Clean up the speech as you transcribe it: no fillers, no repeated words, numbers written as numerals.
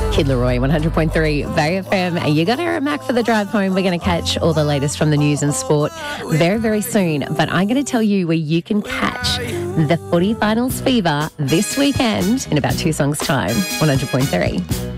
Kid Leroy, 100.3 Bay FM. You got Aaron Mack for the drive home. We're going to catch all the latest from the news and sport very, very soon. But I'm going to tell you where you can catch the footy finals fever this weekend in about 2 songs' time. 100.3.